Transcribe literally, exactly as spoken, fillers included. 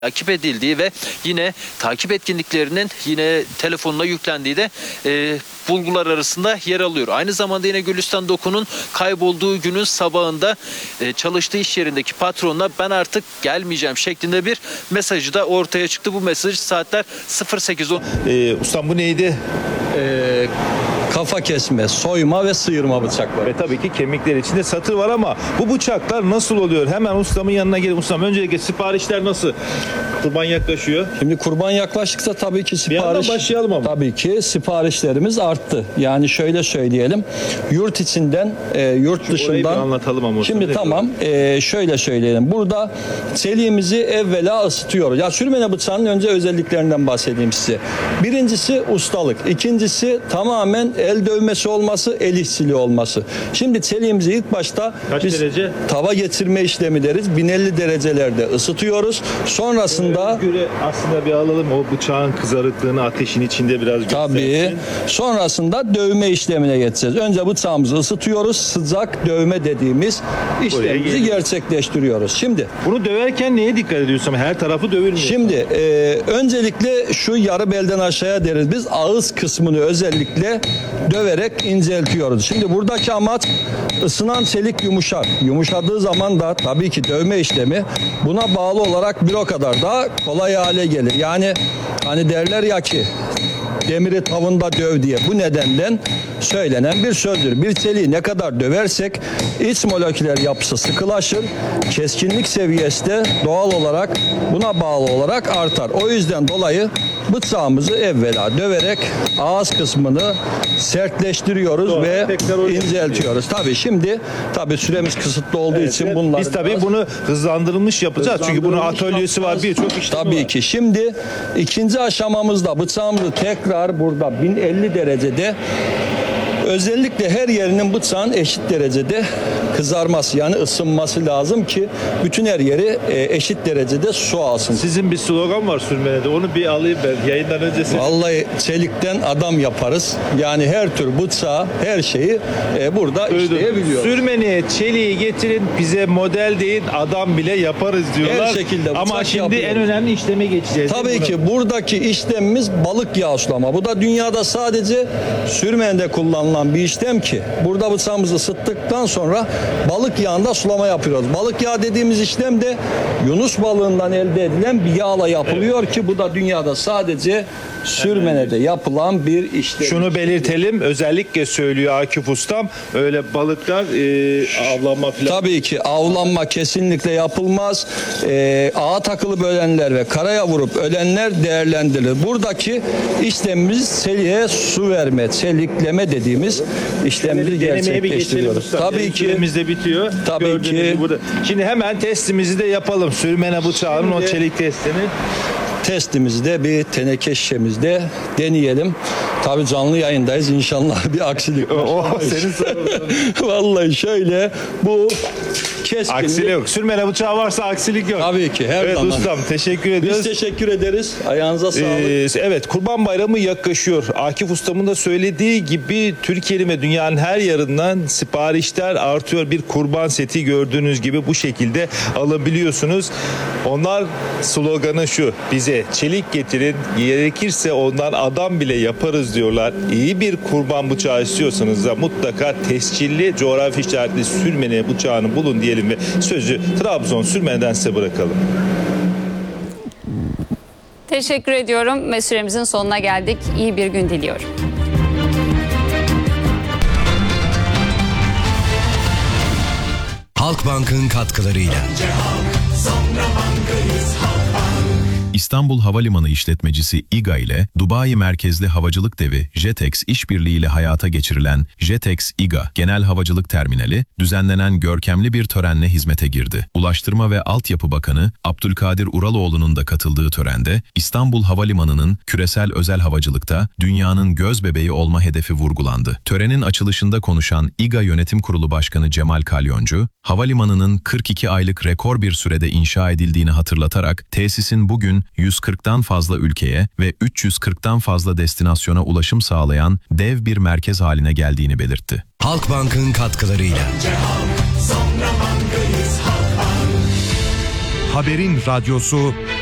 takip edildiği ve yine takip etkinliklerinin yine telefonuna yüklendiği de e, bulgular arasında yer alıyor. Aynı zamanda yine Gülistan Doku'nun kaybolduğu günün sabahında e, çalıştığı iş yerindeki patronla ben artık gelmeyeceğim şeklinde bir mesajı da ortaya çıktı. Bu mesaj saatler sıfır sekiz on. Ee, ustam bu neydi? Ee, kafa kesme, soyma ve sıyırma bıçakları. Ve tabii ki kemikler içinde satır var ama bu bıçaklar nasıl oluyor? Hemen ustamın yanına gelin. Ustam öncelikle siparişler nasıl? Kurban yaklaşıyor. Şimdi kurban yaklaştıkça tabii ki Bir yandan sipariş başlayalım ama. tabii ki siparişlerimiz arttı. Yani şöyle söyleyelim. Yurt içinden, e, yurt Orayı bir dışından. anlatalım ama. Şimdi ustam. tamam, e, şöyle söyleyelim. Burada çeliğimizi evvela ısıtıyoruz. Ya sürmene bıçağının önce özelliklerinden bahsedeyim size. Birincisi ustalık. İkincisi tamamen el dövmesi olması, el işçiliği olması. Şimdi çeliğimizi ilk başta Kaç biz derece? tava geçirme işlemi deriz. bin elli derecelerde ısıtıyoruz. Sonrasında Göre aslında bir alalım o bıçağın kızarıklığını ateşin içinde biraz tabii göstersin. sonrasında dövme işlemine geçeceğiz. Önce bıçağımızı ısıtıyoruz. Sıcak dövme dediğimiz işlemimizi geliyor. gerçekleştiriyoruz. Şimdi Bunu döverken neye dikkat ediyorsun? Her tarafı dövülmüyor. Şimdi e, öncelikle şu yarı belden aşağıya deriz biz, ağız kısmını özellikle döverek inceltiyoruz. Şimdi buradaki amaç ısınan çelik yumuşar. Yumuşadığı zaman da tabii ki dövme işlemi buna bağlı olarak bir o kadar daha kolay hale gelir. Yani hani derler ya ki demiri tavında döv diye, bu nedenden söylenen bir sözdür. Bir çeliği ne kadar döversek iç moleküler yapısı sıkılaşır, keskinlik seviyesi de doğal olarak buna bağlı olarak artar. O yüzden dolayı bıçağımızı evvela döverek ağız kısmını sertleştiriyoruz Sonra ve tekrar oraya inceltiyoruz. Tabii şimdi tabii süremiz kısıtlı olduğu Evet, için evet. bunları Biz tabii biraz- bunu hızlandırılmış yapacağız. Çünkü bunun Hızlandırılmış atölyesi var, yapacağız. birçok işlemi Tabii var. ki. Şimdi ikinci aşamamızda bıçağımızı tekrar burada bin elli derecede, özellikle her yerinin bıçağın eşit derecede kızarması, yani ısınması lazım ki bütün her yeri e, eşit derecede su alsın. Sizin bir slogan var sürmenede. Onu bir alayım ben yayından öncesi. Vallahi çelikten adam yaparız. Yani her tür bıçağı, her şeyi e, burada işleyebiliyoruz. Sürmeni, çeliği getirin, bize model deyin, adam bile yaparız diyorlar. Her şekilde Ama bıçak şimdi yapıyoruz. en önemli işleme geçeceğiz. Tabii değil mi? ki buradaki işlemimiz balık yağı sulama. Bu da dünyada sadece sürmende kullanılan bir işlem ki burada bıçağımızı ısıttıktan sonra balık yağında sulama yapıyoruz. Balık yağı dediğimiz işlem de yunus balığından elde edilen bir yağla yapılıyor ki bu da dünyada sadece sürmenede yapılan bir işlem. Şunu belirtelim, özellikle söylüyor Akif Ustam, öyle balıklar e, avlanma falan. Tabii ki avlanma kesinlikle yapılmaz. Ee, ağa takılı ölenler ve karaya vurup ölenler değerlendirilir. Buradaki işlemimiz çeliğe su verme, çelikleme dediğimiz işlemimizi Denemeye bir geçelim gerçekleştiriyoruz. usta. Tabii Benim ki. süremiz de bitiyor. Tabii Gördüğünüz ki. gibi burada. Şimdi hemen testimizi de yapalım. Sürmene bıçağının o Şimdi- çelik testini. Testimizde bir teneke şişemizde deneyelim. Tabii canlı yayındayız. İnşallah bir aksilik. O, o senin sorunun. Vallahi şöyle bu keskinlik. Aksilik yok. Sürmene bıçağı varsa aksilik yok. Tabii ki her evet zaman. ustam, teşekkür Biz ediyoruz. teşekkür ederiz. Ayağınıza sağlık. Ee, evet, Kurban Bayramı yaklaşıyor. Akif Ustam'ın da söylediği gibi Türkiye'nin ve dünyanın her yerinden siparişler artıyor. Bir kurban seti gördüğünüz gibi bu şekilde alabiliyorsunuz. Onlar sloganı şu: bize çelik getirin, gerekirse ondan adam bile yaparız diyorlar. İyi bir kurban bıçağı istiyorsanız da mutlaka tescilli, coğrafi işaretli sürmene bıçağını bulun diyelim ve sözü Trabzon Sürmene'den size bırakalım. Teşekkür ediyorum ve süremizin sonuna geldik. İyi bir gün diliyorum. Halkbank'ın katkılarıyla. İstanbul Havalimanı işletmecisi İGA ile Dubai merkezli havacılık devi Jetex işbirliğiyle hayata geçirilen Jetex İGA Genel Havacılık Terminali düzenlenen görkemli bir törenle hizmete girdi. Ulaştırma ve Altyapı Bakanı Abdülkadir Uraloğlu'nun da katıldığı törende İstanbul Havalimanı'nın küresel özel havacılıkta dünyanın gözbebeği olma hedefi vurgulandı. Törenin açılışında konuşan İGA Yönetim Kurulu Başkanı Cemal Kalyoncu, havalimanının kırk iki aylık rekor bir sürede inşa edildiğini hatırlatarak tesisin bugün yüz kırktan fazla ülkeye ve üç yüz kırktan fazla destinasyona ulaşım sağlayan dev bir merkez haline geldiğini belirtti. Halkbank'ın katkılarıyla. Haberin radyosu